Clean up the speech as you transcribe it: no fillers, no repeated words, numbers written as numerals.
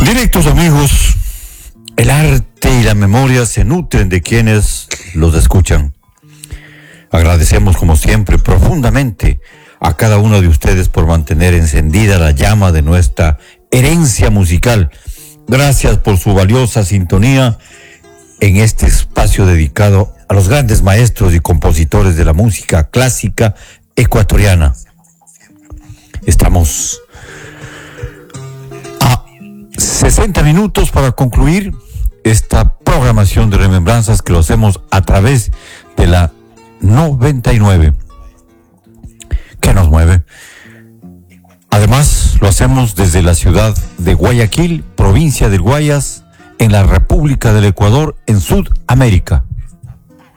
Directos amigos, el arte y la memoria se nutren de quienes los escuchan. Agradecemos como siempre profundamente a cada uno de ustedes por mantener encendida la llama de nuestra herencia musical. Gracias por su valiosa sintonía en este espacio dedicado a los grandes maestros y compositores de la música clásica ecuatoriana. Estamos a 60 minutos para concluir esta programación de remembranzas que lo hacemos a través de la 99, que nos mueve. Además, lo hacemos desde la ciudad de Guayaquil, provincia del Guayas, en la República del Ecuador, en Sudamérica.